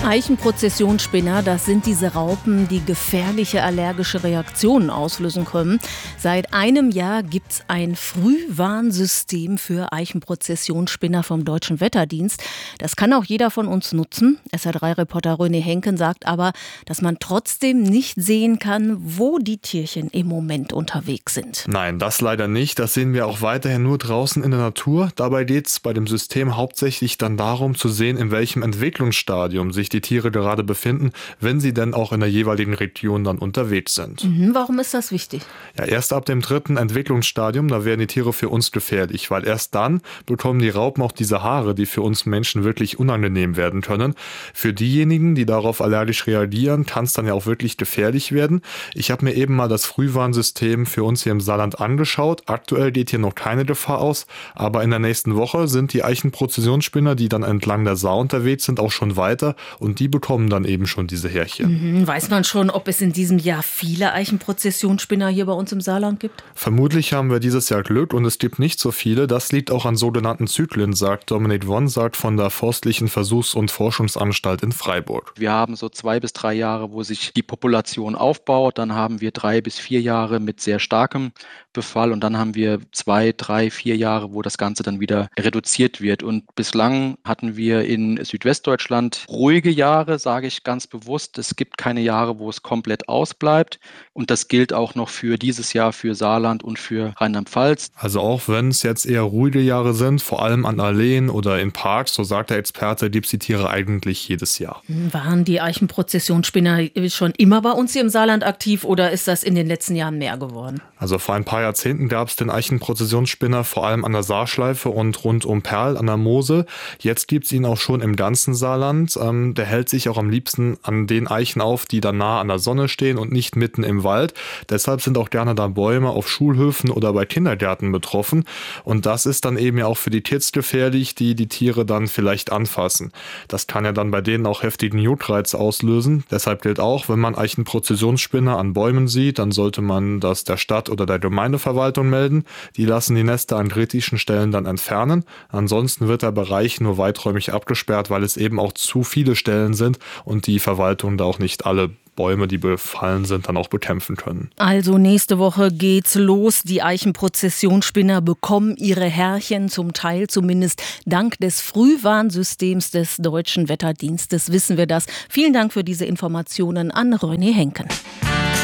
Eichenprozessionsspinner, das sind diese Raupen, die gefährliche allergische Reaktionen auslösen können. Seit einem Jahr gibt es ein Frühwarnsystem für Eichenprozessionsspinner vom Deutschen Wetterdienst. Das kann auch jeder von uns nutzen. SR3-Reporter René Henken sagt aber, dass man trotzdem nicht sehen kann, wo die Tierchen im Moment unterwegs sind. Nein, das leider nicht. Das sehen wir auch weiterhin nur draußen in der Natur. Dabei geht es bei dem System hauptsächlich dann darum zu sehen, in welchem Entwicklungsstadium sich die Tiere gerade befinden, wenn sie denn auch in der jeweiligen Region dann unterwegs sind. Warum ist das wichtig? Ja, erst ab dem 3. Entwicklungsstadium, da werden die Tiere für uns gefährlich, weil erst dann bekommen die Raupen auch diese Haare, die für uns Menschen wirklich unangenehm werden können. Für diejenigen, die darauf allergisch reagieren, kann es dann ja auch wirklich gefährlich werden. Ich habe mir eben mal das Frühwarnsystem für uns hier im Saarland angeschaut. Aktuell geht hier noch keine Gefahr aus, aber in der nächsten Woche sind die Eichenprozessionsspinner, die dann entlang der Saar unterwegs sind, auch schon weiter. Und die bekommen dann eben schon diese Härchen. Weiß man schon, ob es in diesem Jahr viele Eichenprozessionsspinner hier bei uns im Saarland gibt? Vermutlich haben wir dieses Jahr Glück und es gibt nicht so viele. Das liegt auch an sogenannten Zyklen, sagt Dominik Wonsagt von der Forstlichen Versuchs- und Forschungsanstalt in Freiburg. Wir haben so 2 bis 3 Jahre, wo sich die Population aufbaut. Dann haben wir 3 bis 4 Jahre mit sehr starkem Befall und dann haben wir 2, 3, 4 Jahre, wo das Ganze dann wieder reduziert wird. Und bislang hatten wir in Südwestdeutschland ruhige Jahre, sage ich ganz bewusst. Es gibt keine Jahre, wo es komplett ausbleibt. Und das gilt auch noch für dieses Jahr, für Saarland und für Rheinland-Pfalz. Also auch wenn es jetzt eher ruhige Jahre sind, vor allem an Alleen oder in Parks, so sagt der Experte, gibt es die Tiere eigentlich jedes Jahr. Waren die Eichenprozessionsspinner schon immer bei uns hier im Saarland aktiv oder ist das in den letzten Jahren mehr geworden? Also vor ein paar Jahrzehnten gab es den Eichenprozessionsspinner vor allem an der Saarschleife und rund um Perl an der Mosel. Jetzt gibt es ihn auch schon im ganzen Saarland. Der hält sich auch am liebsten an den Eichen auf, die dann nah an der Sonne stehen und nicht mitten im Wald. Deshalb sind auch gerne da Bäume auf Schulhöfen oder bei Kindergärten betroffen. Und das ist dann eben ja auch für die Kids gefährlich, die die Tiere dann vielleicht anfassen. Das kann ja dann bei denen auch heftigen Juckreiz auslösen. Deshalb gilt auch, wenn man Eichenprozessionsspinner an Bäumen sieht, dann sollte man das der Stadt oder der Gemeindeverwaltung melden. Die lassen die Nester an kritischen Stellen dann entfernen. Ansonsten wird der Bereich nur weiträumig abgesperrt, weil es eben auch zu viele Stellen sind und die Verwaltung da auch nicht alle Bäume, die befallen sind, dann auch bekämpfen können. Also nächste Woche geht's los. Die Eichenprozessionsspinner bekommen ihre Härchen, zum Teil zumindest dank des Frühwarnsystems des Deutschen Wetterdienstes wissen wir das. Vielen Dank für diese Informationen an René Henken.